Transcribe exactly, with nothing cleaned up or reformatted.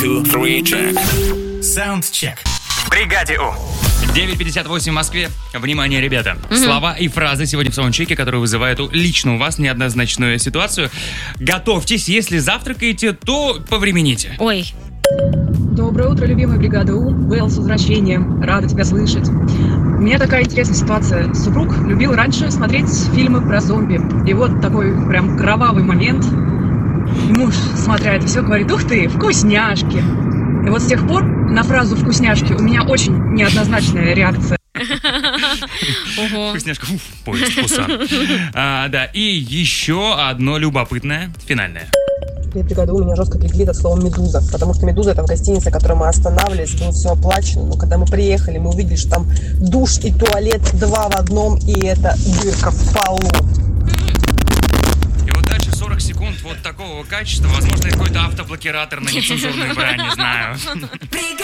two, three, check. Саундчек. В бригаде У. девять пятьдесят восемь в Москве. Внимание, ребята. Мгм. Слова и фразы сегодня в саундчеке, которые вызывают у- лично у вас неоднозначную ситуацию. Готовьтесь, если завтракаете, то повремените. Ой. Доброе утро, любимая бригада У. Вэл, с возвращением. Рада тебя слышать. У меня такая интересная ситуация. Супруг любил раньше смотреть фильмы про зомби. И вот такой прям кровавый момент. Муж, смотря это все, говорит: ух ты, вкусняшки. И вот с тех пор на фразу «вкусняшки» у меня очень неоднозначная реакция. Вкусняшка, уф, поезд, Пусан. А, да, и еще одно любопытное, финальное. Привет, бригада У, меня жестко кликли от слова «медуза», потому что «медуза» — это в гостинице, в которой мы останавливались, было все оплачено, но когда мы приехали, мы увидели, что там душ и туалет два в одном, и это дырка в полу. И вот дальше сорок секунд вот такого качества. Возможно, какой-то автоблокиратор на нецензурную брань, не знаю.